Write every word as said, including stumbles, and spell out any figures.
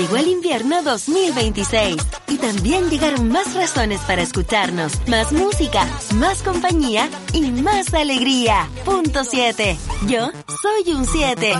llegó el invierno dos mil veintiséis y también llegaron más razones para escucharnos, más música, más compañía y más alegría. Punto siete. Yo soy un siete.